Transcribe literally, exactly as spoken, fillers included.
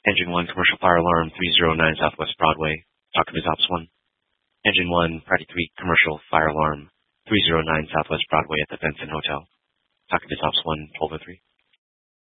Engine one, commercial fire alarm, three oh nine Southwest Broadway. Talking to Ops one. Engine one, Priority three, commercial fire alarm, three oh nine Southwest Broadway at the Benson Hotel. Talking to Ops one, twelve oh three.